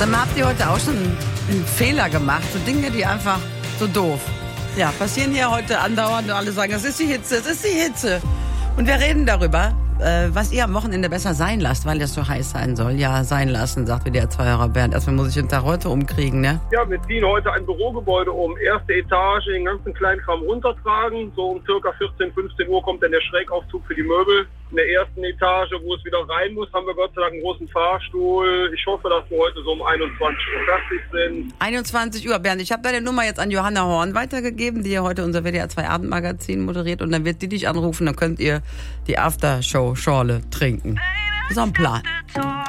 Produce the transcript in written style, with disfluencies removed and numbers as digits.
Sag mal, habt ihr heute auch schon einen Fehler gemacht? So Dinge, die einfach so doof. Ja, passieren hier heute andauernd und alle sagen, das ist die Hitze, das ist die Hitze. Und wir reden darüber, was ihr am Wochenende besser sein lasst, weil es so heiß sein soll. Ja, sein lassen, sagt WDR-2-Hörer Bernd. Erstmal muss ich den Tag heute umkriegen, ne? Ja, wir ziehen heute ein Bürogebäude um. Erste Etage, den ganzen kleinen Kram runtertragen. So um circa 14, 15 Uhr kommt dann der Schrägaufzug für die Möbel. In der ersten Etage, wo es wieder rein muss, haben wir Gott sei Dank einen großen Fahrstuhl. Ich hoffe, dass wir heute so um 21 Uhr fertig sind. 21 Uhr, Bernd. Ich habe deine Nummer jetzt an Johanna Horn weitergegeben, die ja heute unser WDR-2-Abendmagazin moderiert. Und dann wird die dich anrufen, dann könnt ihr die Aftershow-Schorle trinken. Das ist auch ein Plan.